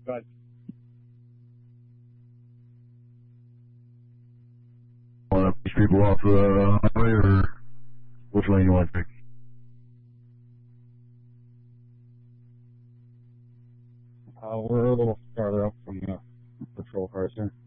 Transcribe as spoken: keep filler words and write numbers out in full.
But Want to push people off the highway, or which lane you want to take? uh, we're a little farther up from the patrol cars here.